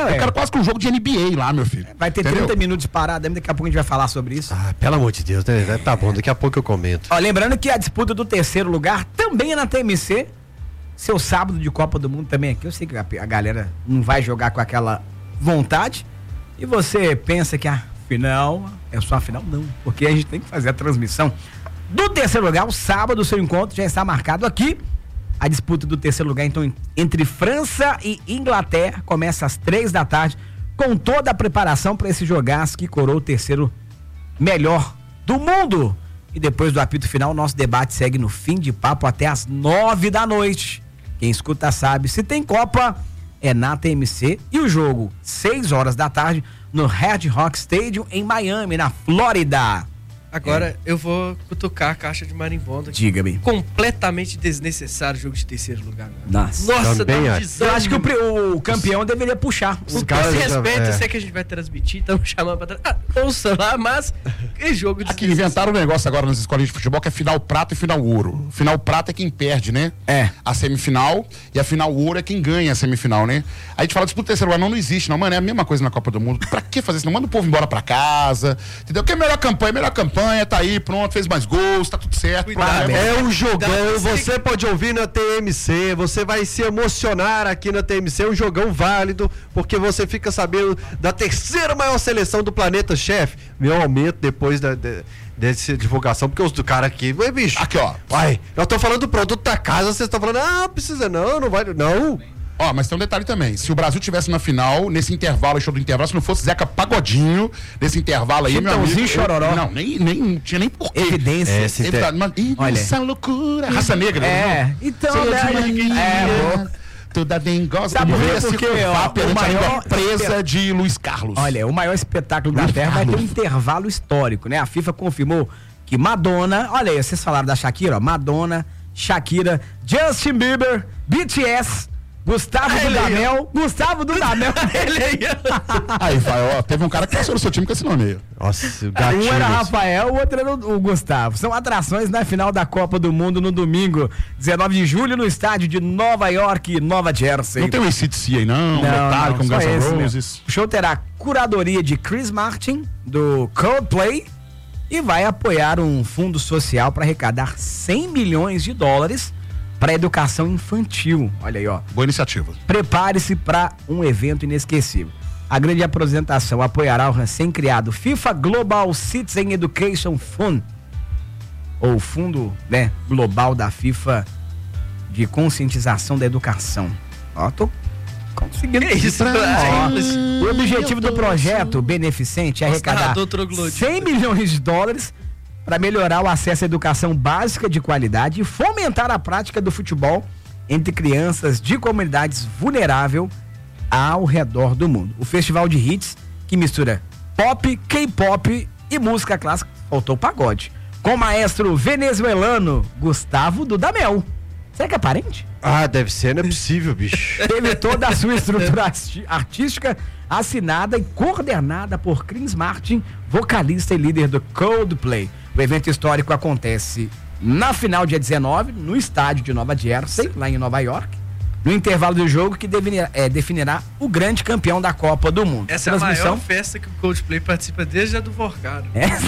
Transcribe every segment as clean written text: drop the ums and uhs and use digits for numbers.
Eu quero quase que um jogo de NBA lá, meu filho. Vai ter 30 minutos de parada, daqui a pouco a gente vai falar sobre isso. Pelo amor de Deus, né? Tá bom, daqui a pouco eu comento. Ó, lembrando que a disputa do terceiro lugar também é na TMC. Seu sábado de Copa do Mundo também aqui. Eu sei que a galera não vai jogar com aquela vontade. E você pensa que a final é só a final? Não, porque a gente tem que fazer a transmissão do terceiro lugar. O sábado, o seu encontro já está marcado aqui. A disputa do terceiro lugar, então, entre França e Inglaterra, começa às 3 da tarde, com toda a preparação para esse jogaço que coroa o terceiro melhor do mundo. E depois do apito final, nosso debate segue no fim de papo até às 9 da noite. Quem escuta sabe, se tem Copa, é na TMC. E o jogo, 6 horas da tarde, no Red Rock Stadium, em Miami, na Flórida. Agora eu vou cutucar a caixa de marimbondo aqui. Diga-me. Completamente desnecessário o jogo de terceiro lugar. Nossa, dá um eu desânimo. acho que o campeão deveria puxar. Com todo respeito, eu sei que a gente vai transmitir, estamos chamando pra trás. Ouça lá, mas que jogo de Aqui inventaram um negócio agora nas escolas de futebol que é final prata e final ouro. Final prata é quem perde, né? É. A semifinal, e a final ouro é quem ganha a semifinal, né? Aí a gente fala disputa terceiro lugar, não existe, não, mano, é a mesma coisa na Copa do Mundo. Pra que fazer isso? Não manda o povo embora pra casa, entendeu? Que é melhor campanha, tá aí, pronto, fez mais gols, tá tudo certo. Cuidado, É um jogão, você pode ouvir na TMC, você vai se emocionar aqui na TMC, é um jogão válido, porque você fica sabendo da terceira maior seleção do planeta, chefe. Meu aumento depois dessa divulgação, porque os do cara aqui, bicho. Aqui, ó. Vai, eu tô falando do produto da casa, vocês estão falando, precisa não vai, não. Ó, mas tem um detalhe também. Se o Brasil tivesse na final, nesse intervalo, show do intervalo, se não fosse Zeca Pagodinho, nesse intervalo aí, meu amigo. Chororó. Não, nem tinha nem porquê. Evidência. Olha. Essa loucura. Raça negra. É. Então, Toda dengosa. Sabe por quê? O maior presa de Luiz Carlos. Olha, o maior espetáculo da Terra vai ter um intervalo histórico, né? A FIFA confirmou que Madonna, olha aí, vocês falaram da Shakira, ó, Madonna, Shakira, Justin Bieber, BTS, Gustavo Dudamel. Aí, vai, ó, teve um cara que passou no seu time com esse nome aí. Nossa, o gatinho. Um era Rafael, o outro era o Gustavo. São atrações na final da Copa do Mundo no domingo, 19 de julho, no estádio de Nova York e Nova Jersey. Não tem um AC/DC aí, não? Metallica, um Guns N' Roses. O show terá curadoria de Chris Martin, do Coldplay, e vai apoiar um fundo social para arrecadar $100 milhões para educação infantil. Olha aí, ó. Boa iniciativa. Prepare-se para um evento inesquecível. A grande apresentação apoiará o recém-criado FIFA Global Citizen Education Fund, ou Fundo, né, Global da FIFA de Conscientização da Educação. Ó, tô conseguindo isso. O objetivo do projeto beneficente é arrecadar $100 milhões para melhorar o acesso à educação básica de qualidade e fomentar a prática do futebol entre crianças de comunidades vulneráveis ao redor do mundo. O festival de hits, que mistura pop, K-pop e música clássica, faltou o pagode, com o maestro venezuelano Gustavo Dudamel. Será que é parente? Deve ser, não é possível, bicho. Teve toda a sua estrutura artística assinada e coordenada por Chris Martin, vocalista e líder do Coldplay. O evento histórico acontece na final, dia 19, no estádio de Nova Jersey, lá em Nova York, no intervalo do jogo que definirá o grande campeão da Copa do Mundo. Essa é a maior festa que o Coldplay participa desde a do Vorcado.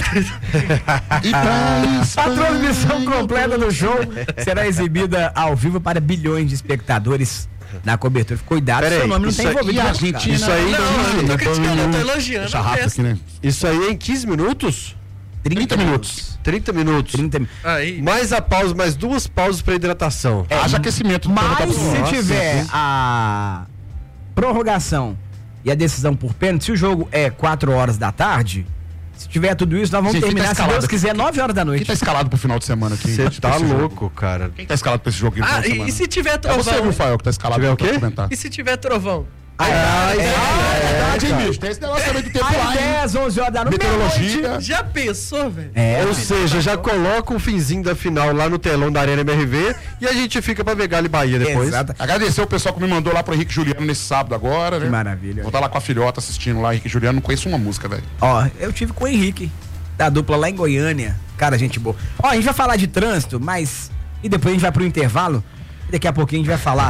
A transmissão completa do show será exibida ao vivo para bilhões de espectadores na cobertura. Cuidado, seu nome não tem envolvido. E a Argentina? Isso aí, não tô criticando, eu tô elogiando. Deixa rápido aqui, né? Isso aí é em 15 minutos? 30 minutos. 30 minutos. Aí. Mais a pausa, mais 2 pausas para hidratação. Haja aquecimento. Mas se tiver a prorrogação e a decisão por pênalti, se o jogo é 4 horas da tarde, se tiver tudo isso, nós vamos terminar, se Deus quiser, 9 horas da noite. Quem tá escalado pro final de semana aqui? Você tá louco, cara. Quem tá escalado pra esse jogo aqui no final de semana? E se tiver trovão? É você, Rafael, que tá escalado pra comentar. E se tiver trovão? Verdade, hein, bicho? Tem esse negócio também do tempo lá, hein? 10, 11 horas da noite. Meteorologia. Já pensou, velho? Ou seja, já coloca o finzinho da final lá no telão da Arena MRV e a gente fica pra ver Galo e Bahia depois. Exato. Agradecer o pessoal que me mandou lá pro Henrique Juliano nesse sábado agora, né? Que maravilha. Vou estar lá com a filhota assistindo lá, Henrique Juliano, não conheço uma música, velho. Ó, eu tive com o Henrique, da dupla lá em Goiânia. Cara, gente boa. Ó, a gente vai falar de trânsito, mas... E depois a gente vai pro intervalo. E daqui a pouquinho a gente vai falar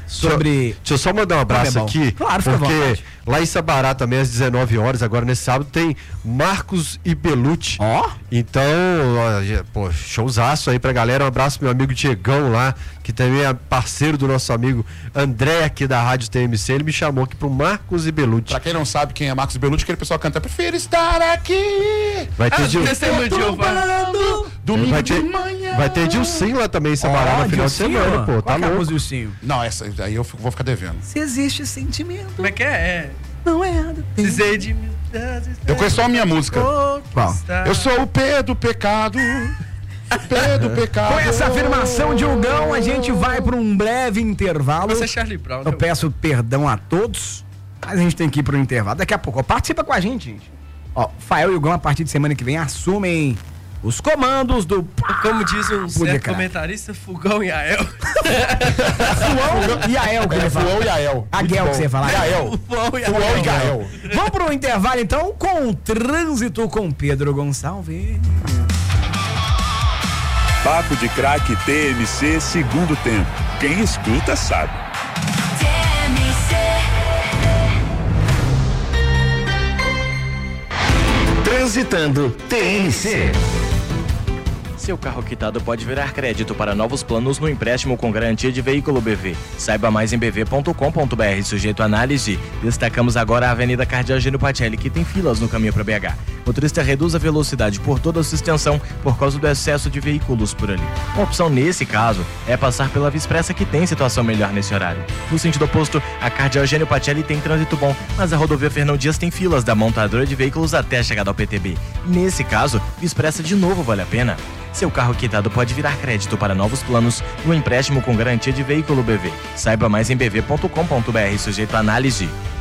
sobre... Deixa eu só mandar um abraço aqui, claro, fica à porque vontade. lá em Sabará também às 19 horas, agora nesse sábado, tem Marcos e Belucci. Ó. Então, pô, showzaço aí pra galera. Um abraço pro meu amigo Diegão lá, que também é parceiro do nosso amigo André aqui da Rádio TMC. Ele me chamou aqui pro Marcos e Belucci. Pra quem não sabe quem é Marcos Belucci, aquele pessoal canta Prefiro estar aqui. Vai ter Domingo vai de ter, manhã. vai ter Dilcinho lá também em Sabará no final de semana, pô. Tá louco. Dilcinho? Não, essa aí eu vou ficar devendo. Se existe sentimento, Como é que é? não é nada. Precisei de... Eu conheço só a minha música. Qual? Eu sou o P do pecado. P do pecado. Com essa afirmação de Hugão, a gente vai para um breve intervalo. Você é Charlie Brown, né? Eu peço perdão a todos, mas a gente tem que ir para o intervalo. Daqui a pouco, ó, participa com a gente. Ó, Fael e Hugão, a partir de semana que vem, assumem os comandos do... Como diz um certo Crack. comentarista, Fogão e Ael. Fuão e Ael, que ele fala. Fuão e Ael. Aguel, que você fala. Gael. Fuão e Fuão e Ael. Gael. Vamos pro intervalo, então, com o trânsito com Pedro Gonçalves. Papo de Craque TMC segundo tempo. Quem escuta sabe. Transitando TMC. Seu carro quitado pode virar crédito para novos planos no empréstimo com garantia de veículo BV. Saiba mais em bv.com.br, sujeito à análise. Destacamos agora a Avenida Cardeal Gênio Patelli, que tem filas no caminho para BH. Motorista reduz a velocidade por toda a sua extensão por causa do excesso de veículos por ali. Uma opção nesse caso é passar pela Via Expressa, que tem situação melhor nesse horário. No sentido oposto, a Cardeal Gênio Patelli tem trânsito bom, mas a rodovia Fernão Dias tem filas da montadora de veículos até a chegada ao PTB. Nesse caso, Via Expressa de novo vale a pena. Seu carro quitado pode virar crédito para novos planos no empréstimo com garantia de veículo BV. Saiba mais em bv.com.br, sujeito à análise.